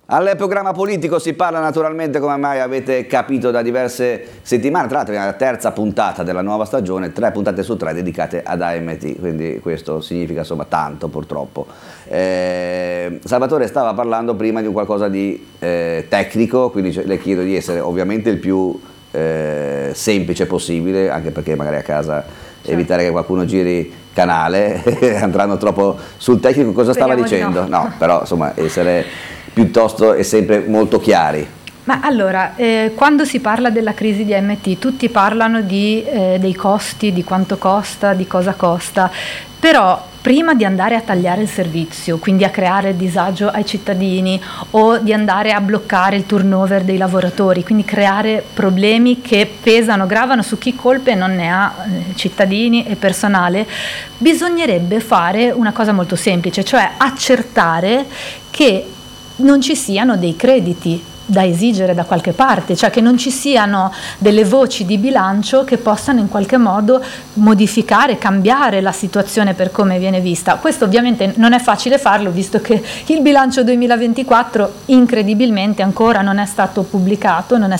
Al programma politico si parla naturalmente, come mai avete capito, da diverse settimane. Tra l'altro è la terza puntata della nuova stagione, 3 puntate su 3 dedicate ad AMT, quindi questo significa insomma tanto purtroppo. Salvatore stava parlando prima di un qualcosa di tecnico, quindi le chiedo di essere ovviamente il più semplice possibile, anche perché magari a casa evitare che qualcuno giri canale andranno troppo sul tecnico. Cosa stava dicendo? No, però insomma essere piuttosto e sempre molto chiari. Ma allora, quando si parla della crisi di AMT, tutti parlano dei costi, di quanto costa, di cosa costa, però prima di andare a tagliare il servizio, quindi a creare disagio ai cittadini o di andare a bloccare il turnover dei lavoratori, quindi creare problemi che pesano, gravano su chi colpe non ne ha, cittadini e personale, bisognerebbe fare una cosa molto semplice, cioè accertare che non ci siano dei crediti da esigere da qualche parte, cioè che non ci siano delle voci di bilancio che possano in qualche modo modificare, cambiare la situazione per come viene vista. Questo ovviamente non è facile farlo, visto che il bilancio 2024 incredibilmente ancora non è stato pubblicato, non è